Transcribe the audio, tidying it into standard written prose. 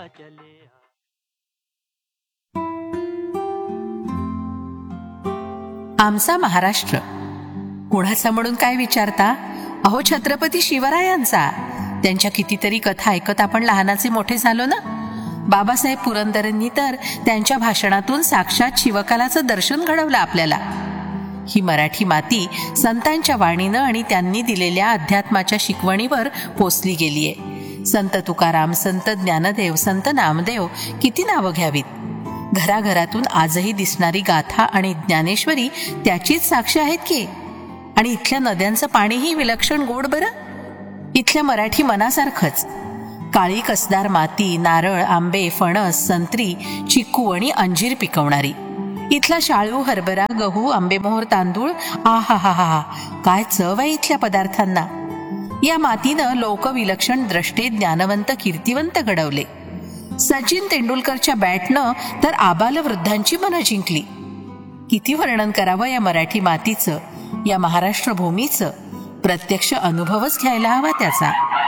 आमचा महाराष्ट्र कुणाचा म्हणून काय विचारता? अहो छत्रपती शिवरायांचा. त्यांच्या कितीतरी कथा ऐकत आपण लहानाचे मोठे झालो ना. बाबासाहेब पुरंदरेंनी तर त्यांच्या भाषणातून साक्षात शिवकालाचं दर्शन घडवलं आपल्याला. ही मराठी माती संतांच्या वाणीनं आणि त्यांनी दिलेल्या अध्यात्माच्या शिकवणीवर पोचली गेलीये. संत तुकाराम, संत ज्ञानदेव, संत नामदेव, किती नावं घ्यावीत. घराघरातून आजही दिसणारी गाथा आणि ज्ञानेश्वरी त्याचीच साक्ष आहेत की. आणि इथल्या नद्यांचं पाणीही विलक्षण गोड बरं, इथल्या मराठी मनासारखंच. काळी कसदार माती, नारळ, आंबे, फणस, संत्री, चिक्कू आणि अंजीर पिकवणारी. इथला शाळू, हरभरा, गहू, आंबेमोहर, तांदूळ, आहा हा हा, काय चव आहे इथल्या पदार्थांना. या मातीनं लोकविलक्षण द्रष्टे, ज्ञानवंत, कीर्तिवंत घडवले. सचिन तेंडुलकरच्या बॅटनं तर आबालवृद्धांची मनं जिंकली. किती वर्णन करावं या मराठी मातीचं, या महाराष्ट्र भूमीचं. प्रत्यक्ष अनुभवच घ्यायला हवा त्याचा.